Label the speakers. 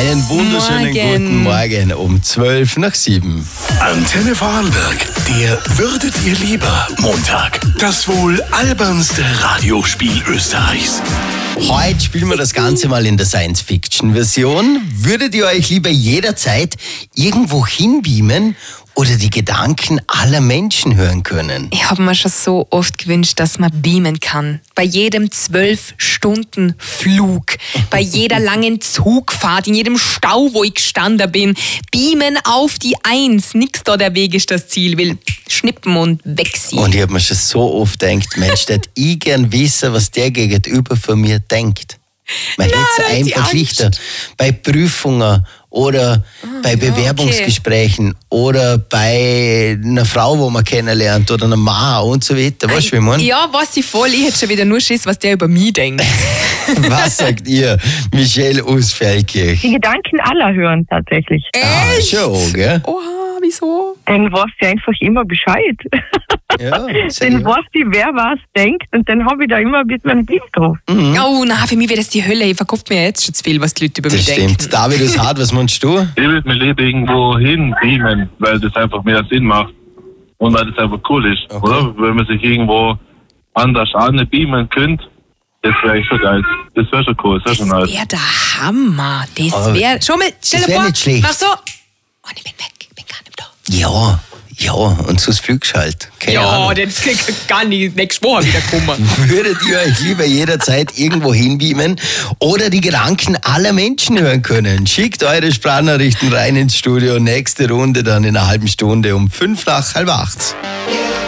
Speaker 1: Einen wunderschönen guten Morgen um 6:12.
Speaker 2: Antenne Vorarlberg, der Würdet ihr lieber Montag. Das wohl albernste Radiospiel Österreichs.
Speaker 1: Heute spielen wir das Ganze mal in der Science-Fiction-Version. Würdet ihr euch lieber jederzeit irgendwo hinbeamen oder die Gedanken aller Menschen hören können?
Speaker 3: Ich habe mir schon so oft gewünscht, dass man beamen kann. Bei jedem 12-Stunden-Flug, bei jeder langen Zugfahrt, in jedem Stau, wo ich gestanden bin. Beamen auf die 1. Nix da der Weg ist das Ziel. Will schnippen und wegziehen.
Speaker 1: Und ich habe mir schon so oft gedacht, Mensch, das ich gern wissen, was der Gegenüber von mir denkt. Man hätte es einfach leichter bei Prüfungen oder bei Bewerbungsgesprächen oder bei einer Frau, wo man kennenlernt oder einer Mann und so weiter. Weißt du, wie ich meine?
Speaker 3: Ja, weiß ich voll. Ich hätte schon wieder nur Schiss, was der über mich denkt.
Speaker 1: Was sagt ihr, Michelle aus Feldkirch?
Speaker 4: Die Gedanken aller hören tatsächlich.
Speaker 3: Echt?
Speaker 1: Schon, gell?
Speaker 3: Oha, wieso?
Speaker 4: Dann weiß ich einfach immer Bescheid.
Speaker 1: Ja,
Speaker 4: Dann weiß ich, wer was denkt und dann habe ich da immer ein bisschen einen Blick drauf.
Speaker 3: Oh nein, für mich wäre das die Hölle. Ich verkaufe mir jetzt schon zu viel, was die Leute über
Speaker 1: Das
Speaker 3: mich denken.
Speaker 1: stimmt. David ist hart, was meinst du?
Speaker 5: Ich würde mein Leben irgendwo hin beamen, weil das einfach mehr Sinn macht und weil das einfach cool ist,
Speaker 1: Okay.
Speaker 5: oder? Wenn man sich irgendwo anders beamen könnte, das wäre echt so geil. Das wäre schon cool, das wäre schon
Speaker 3: Das
Speaker 5: nice.
Speaker 3: wäre der Hammer. Das
Speaker 1: Aber
Speaker 3: wäre... Schau mal, stell
Speaker 1: das
Speaker 3: dir
Speaker 1: wär
Speaker 3: vor,
Speaker 1: nicht schlecht.
Speaker 3: mach so. Oh, ich bin weg, ich bin gar nicht da.
Speaker 1: Ja, und sonst fliegst du halt. Keine Ahnung.
Speaker 3: das kann nicht nächste Woche wieder kommen.
Speaker 1: Würdet ihr euch lieber jederzeit irgendwo hinbeamen oder die Gedanken aller Menschen hören können? Schickt eure Sprachnachrichten rein ins Studio. Nächste Runde dann in einer halben Stunde um 7:55.